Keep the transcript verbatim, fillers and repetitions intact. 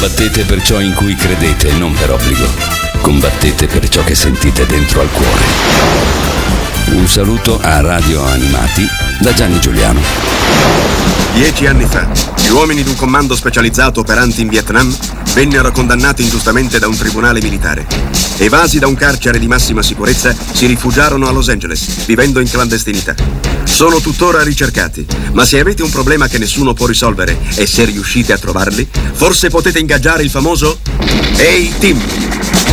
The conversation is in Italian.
Combattete per ciò in cui credete, non per obbligo. Combattete per ciò che sentite dentro al cuore. Un saluto a Radio Animati da Gianni Giuliano. Dieci anni fa, gli uomini di un comando specializzato operanti in Vietnam vennero condannati ingiustamente da un tribunale militare. Evasi da un carcere di massima sicurezza, si rifugiarono a Los Angeles, vivendo in clandestinità. Sono tuttora ricercati, ma se avete un problema che nessuno può risolvere e se riuscite a trovarli, forse potete ingaggiare il famoso A-Team.